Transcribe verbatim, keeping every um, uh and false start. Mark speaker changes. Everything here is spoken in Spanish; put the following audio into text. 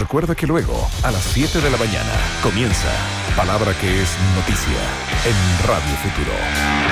Speaker 1: recuerda que luego, a las siete de la mañana, comienza Palabra que es noticia en Radio Futuro.